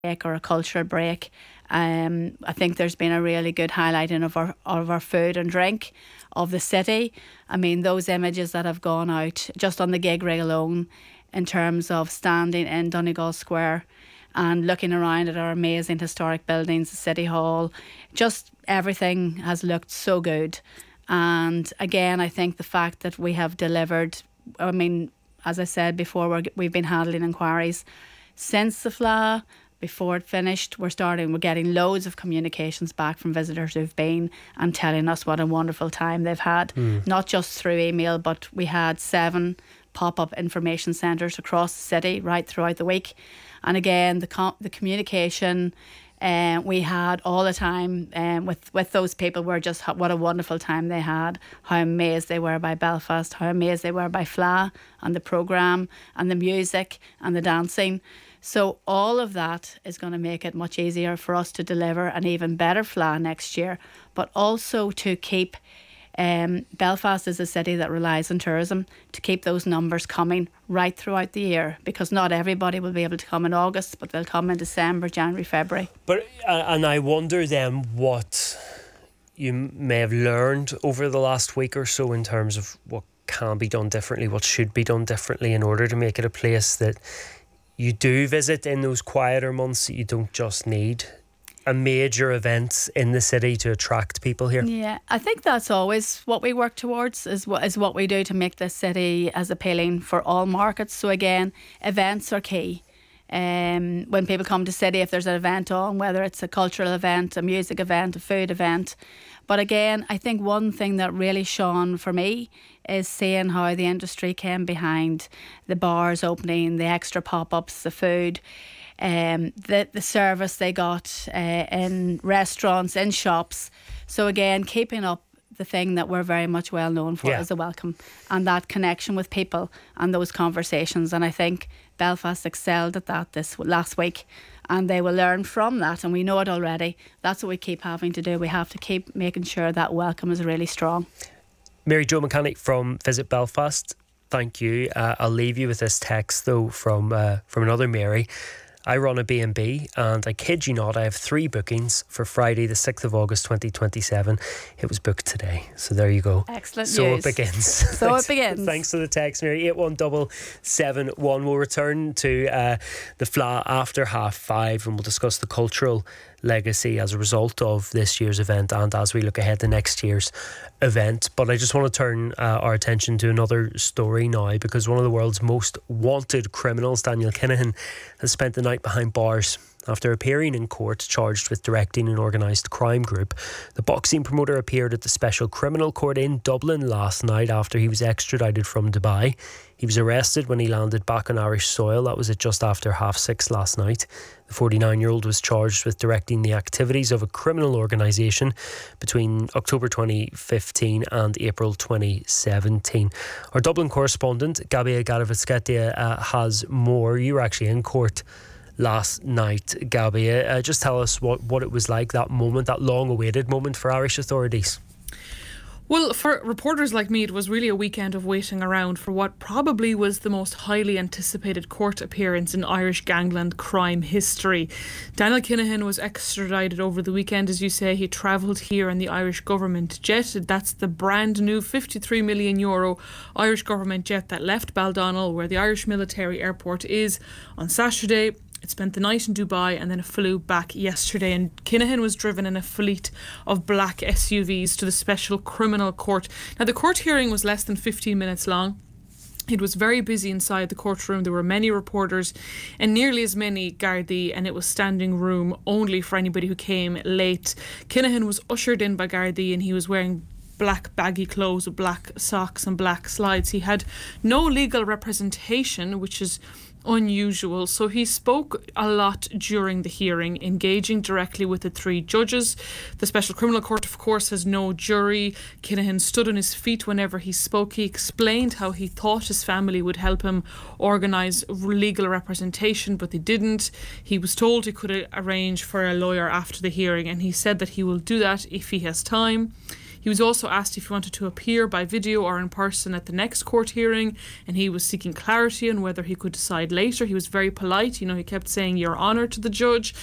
break or a cultural break. I think there's been a really good highlighting of our food and drink of the city. I mean, those images that have gone out just on the gig rig alone, in terms of standing in Donegal Square and looking around at our amazing historic buildings, the City Hall, just everything has looked so good. And again, I think the fact that we have delivered, I mean, as I said before, we've been handling inquiries since the FLA. Before it finished, we're getting loads of communications back from visitors who've been and telling us what a wonderful time they've had, not just through email, but we had 7 pop-up information centres across the city right throughout the week. And again, the communication we had all the time with those people were just what a wonderful time they had, how amazed they were by Belfast, how amazed they were by FLA and the programme and the music and the dancing. So all of that is going to make it much easier for us to deliver an even better FLA next year, but also to keep Belfast is a city that relies on tourism, to keep those numbers coming right throughout the year, because not everybody will be able to come in August, but they'll come in December, January, February. But and I wonder then what you may have learned over the last week or so in terms of what can be done differently, what should be done differently in order to make it a place that you do visit in those quieter months, that you don't just need a major event in the city to attract people here. Yeah, I think that's always what we work towards, is what we do to make this city as appealing for all markets. So again, events are key. When people come to city, if there's an event on, whether it's a cultural event, a music event, a food event. But again, I think one thing that really shone for me is seeing how the industry came behind the bars opening, the extra pop-ups, the food, the service they got in restaurants, in shops. So again, keeping up the thing that we're very much well known for is the welcome and that connection with people and those conversations. And I think Belfast excelled at that this last week, and they will learn from that, and we know it already. That's what we keep having to do. We have to keep making sure that welcome is really strong. Mary Jo Mechanic from Visit Belfast, thank you. I'll leave you with this text though from another Mary. I run a B&B and I kid you not, I have 3 bookings for Friday the 6th of August 2027. It was booked today, so there you go. Excellent so news. It begins. So it begins. Thanks for the text, Mary. 81771. We'll return to the FLA after 5:30 and we'll discuss the cultural legacy as a result of this year's event and as we look ahead to next year's event. But I just want to turn our attention to another story now, because one of the world's most wanted criminals, Daniel Kinahan, has spent the night behind bars after appearing in court charged with directing an organised crime group. The boxing promoter appeared at the Special Criminal Court in Dublin last night after he was extradited from Dubai. He was arrested when he landed back on Irish soil. That was at just after 6:30 last night. The 49-year-old was charged with directing the activities of a criminal organisation between October 2015 and April 2017. Our Dublin correspondent, Gabia Garavitskatia, has more. You were actually in court last night, Gabia. Just tell us what it was like, that moment, that long-awaited moment for Irish authorities. Well, for reporters like me, it was really a weekend of waiting around for what probably was the most highly anticipated court appearance in Irish gangland crime history. Daniel Kinahan was extradited over the weekend, as you say. He travelled here in the Irish government jet. That's the brand new €53 million Irish government jet that left Baldonnel, where the Irish military airport is, on Saturday. It spent the night in Dubai and then it flew back yesterday, and Kinahan was driven in a fleet of black SUVs to the Special Criminal Court. Now, the court hearing was less than 15 minutes long. It was very busy inside the courtroom. There were many reporters and nearly as many Gardaí, and it was standing room only for anybody who came late. Kinahan was ushered in by Gardaí and he was wearing black baggy clothes with black socks and black slides. He had no legal representation, which is unusual, so he spoke a lot during the hearing, engaging directly with the 3 judges. The Special Criminal Court, of course, has no jury. Kinahan stood on his feet whenever he spoke. He explained how he thought his family would help him organise legal representation, but they didn't. He was told he could arrange for a lawyer after the hearing, and he said that he will do that if he has time. He was also asked if he wanted to appear by video or in person at the next court hearing, and he was seeking clarity on whether he could decide later. He was very polite. He kept saying "Your Honour" to the judge.